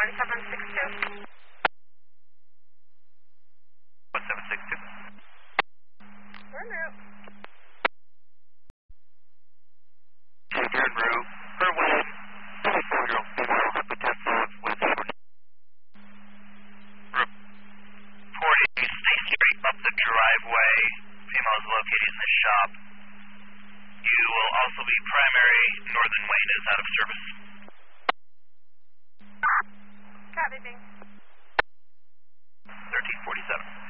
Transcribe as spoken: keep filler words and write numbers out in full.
one seven six two. one seven six two. We're en route. You're en route. Per wind. Zero, zero, ten five, wind over. Reporting stationary up the driveway. Female is located in the shop. You will also be primary. Northern Wayne is out of service. Copy, Bing. thirteen forty-seven.